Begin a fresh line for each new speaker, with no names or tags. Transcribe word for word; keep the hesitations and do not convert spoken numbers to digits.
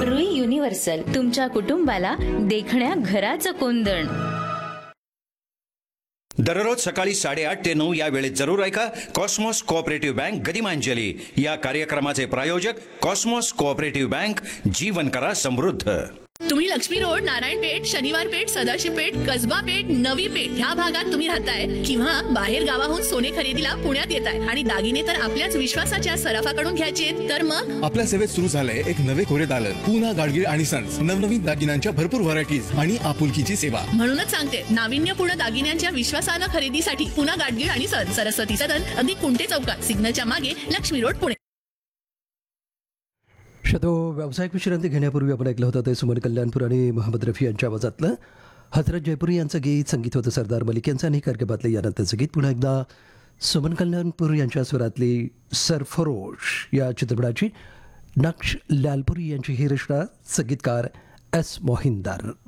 Rui universal, तुमच्या कुटुंबाला देखण्या घराचं कोंदण.
दररोज सकाळी साडेआठ ते नऊ या वेळेत जरूर ऐका कॉस्मॉस कोऑपरेटिव्ह बँक गदिमांजली. या कार्यक्रमाचे प्रायोजक कॉस्मॉस कोऑपरेटिव्ह बँक. जीवन करा समृद्ध.
तुम्ही लक्ष्मी रोड, नारायणपेठ, शनिवार पेठ, सदाशिव पेठ, कसबा पेठ, नवी पेठ ह्या भागात तुम्ही राहताय किंवा बाहेर गावाहून सोने खरेदीला पुण्यात येताय आणि दागिने तर आपल्याच विश्वासाच्या सराफाकडून घ्यायचे, तर मग
आपल्या सेवेत सुरू झालंय एक नवे कोरे दालन. पूना गाडगीळ आणि सन्स. नवनवीन दागिन्यांच्या भरपूर व्हरायटीज आणि आपुलकीची सेवा.
म्हणूनच सांगते, नाविन्यपूर्ण दागिन्यांच्या विश्वासानं खरेदीसाठी पुना गाडगीळ आणि सन्स, सरस्वती सदन, अगदी कुंटे चौकात, सिग्नलच्या मागे, लक्ष्मी रोड, पुणे.
शतो व्यावसायिक विश्रांती घेण्यापूर्वी आपण ऐकलं होतं ते सुमन कल्याणपूर आणि मोहम्मद रफी यांच्या आवाजातलं हजरत जयपुरी यांचं गीत. संगीत होतं सरदार मलिक यांचं आणि कारकेबातलं यानंतरचं गीत पुन्हा एकदा सुमन कल्याणपूर यांच्या स्वरातली सरफरोश या चित्रपटाची. नक्ष लालपुरी यांची ही रचना, संगीतकार एस मोहिंदर.